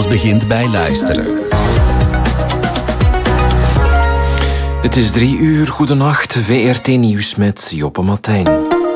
Alles begint bij luisteren. Het is 3:00, goedenacht, VRT Nieuws met Joppe Matijn.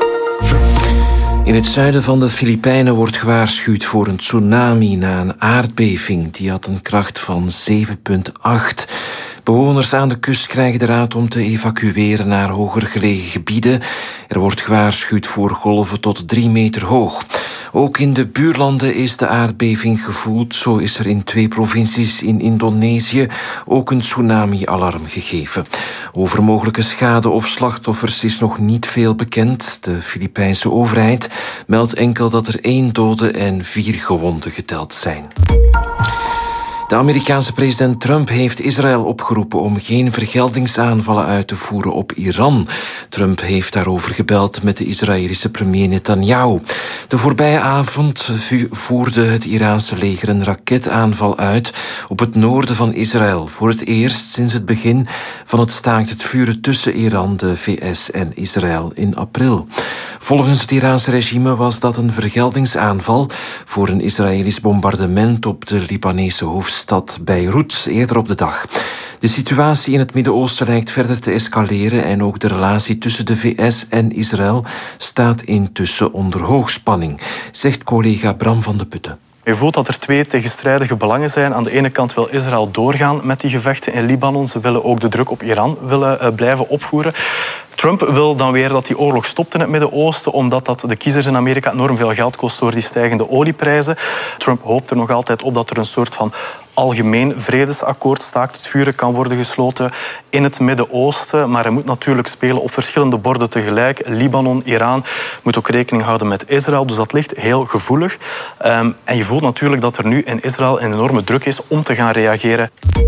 In het zuiden van de Filipijnen wordt gewaarschuwd voor een tsunami na een aardbeving. Die had een kracht van 7,8. Bewoners aan de kust krijgen de raad om te evacueren naar hoger gelegen gebieden. Er wordt gewaarschuwd voor golven tot 3 meter hoog. Ook in de buurlanden is de aardbeving gevoeld. Zo is er in 2 provincies in Indonesië ook een tsunami-alarm gegeven. Over mogelijke schade of slachtoffers is nog niet veel bekend. De Filipijnse overheid meldt enkel dat er 1 dode en 4 gewonden geteld zijn. De Amerikaanse president Trump heeft Israël opgeroepen om geen vergeldingsaanvallen uit te voeren op Iran. Trump heeft daarover gebeld met de Israëlische premier Netanyahu. De voorbije avond voerde het Iraanse leger een raketaanval uit op het noorden van Israël. Voor het eerst sinds het begin van het staakt het vuren tussen Iran, de VS en Israël in april. Volgens het Iraanse regime was dat een vergeldingsaanval voor een Israëlisch bombardement op de Libanese hoofdstad Beirut eerder op de dag. De situatie in het Midden-Oosten lijkt verder te escaleren en ook de relatie tussen de VS en Israël staat intussen onder hoogspanning, zegt collega Bram van de Putten. Je voelt dat er 2 tegenstrijdige belangen zijn. Aan de ene kant wil Israël doorgaan met die gevechten in Libanon. Ze willen ook de druk op Iran blijven opvoeren. Trump wil dan weer dat die oorlog stopt in het Midden-Oosten, omdat dat de kiezers in Amerika enorm veel geld kost door die stijgende olieprijzen. Trump hoopt er nog altijd op dat er een soort van algemeen vredesakkoord, staakt het vuren, kan worden gesloten in het Midden-Oosten. Maar hij moet natuurlijk spelen op verschillende borden tegelijk. Libanon, Iran, moet ook rekening houden met Israël. Dus dat ligt heel gevoelig. En je voelt natuurlijk dat er nu in Israël een enorme druk is om te gaan reageren.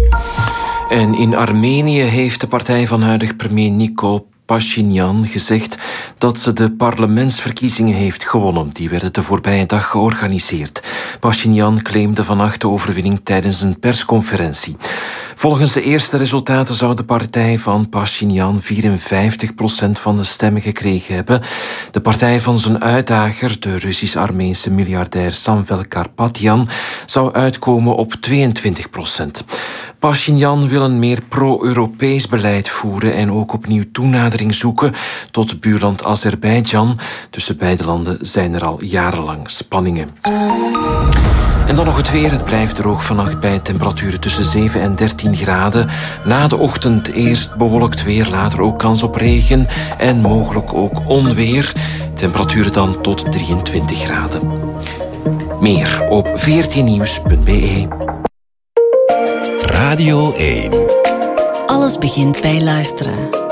En in Armenië heeft de partij van huidig premier Nikol Pashinyan gezegd dat ze de parlementsverkiezingen heeft gewonnen. Die werden de voorbije dag georganiseerd. Pashinyan claimde vannacht de overwinning tijdens een persconferentie. Volgens de eerste resultaten zou de partij van Pashinyan 54% van de stemmen gekregen hebben. De partij van zijn uitdager, de Russisch-Armeense miljardair Samvel Karpatyan, zou uitkomen op 22%. Pashinyan wil een meer pro-Europees beleid voeren en ook opnieuw toenadering zoeken tot buurland Azerbeidzjan. Tussen beide landen zijn er al jarenlang spanningen. En dan nog het weer. Het blijft droog vannacht bij temperaturen tussen 7 en 13 graden. Na de ochtend eerst bewolkt weer, later ook kans op regen en mogelijk ook onweer. Temperaturen dan tot 23 graden. Meer op vrtnieuws.be. Radio 1. Alles begint bij luisteren.